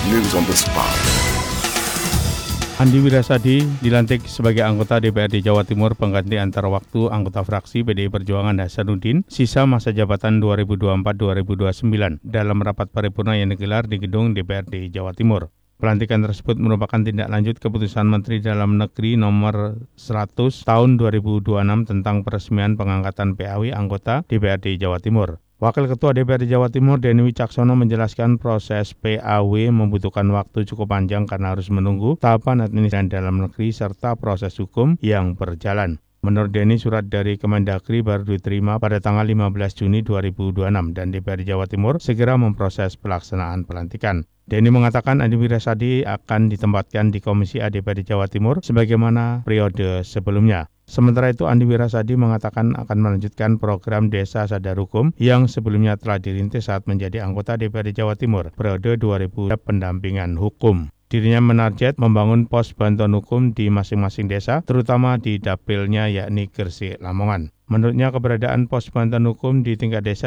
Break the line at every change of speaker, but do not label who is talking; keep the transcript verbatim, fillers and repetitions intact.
News on the spot.
Andi Wirasadi dilantik sebagai anggota D P R D Jawa Timur pengganti antar waktu anggota fraksi P D I Perjuangan Hasanuddin sisa masa jabatan dua ribu dua puluh empat sampai dua ribu dua puluh sembilan dalam rapat paripurna yang digelar di gedung D P R D Jawa Timur. Pelantikan tersebut merupakan tindak lanjut keputusan Menteri Dalam Negeri nomor seratus tahun dua ribu dua puluh enam tentang peresmian pengangkatan P A W anggota D P R D Jawa Timur. Wakil Ketua D P R D Jawa Timur Denny Wicaksono menjelaskan proses P A W membutuhkan waktu cukup panjang karena harus menunggu tahapan administrasi dalam negeri serta proses hukum yang berjalan. Menurut Denny, surat dari Kemendagri baru diterima pada tanggal lima belas Juni dua ribu dua puluh enam dan D P R D Jawa Timur segera memproses pelaksanaan pelantikan. Denny mengatakan Andi Wirasadi akan ditempatkan di Komisi A D P R D Jawa Timur sebagaimana periode sebelumnya. Sementara itu, Andi Wirasadi mengatakan akan melanjutkan program Desa Sadar Hukum yang sebelumnya telah dirintis saat menjadi anggota D P R D Jawa Timur periode dua ribu pendampingan hukum. Dirinya menarget membangun pos bantuan hukum di masing-masing desa, terutama di dapilnya yakni Gresik, Lamongan. Menurutnya keberadaan pos bantuan hukum di tingkat desa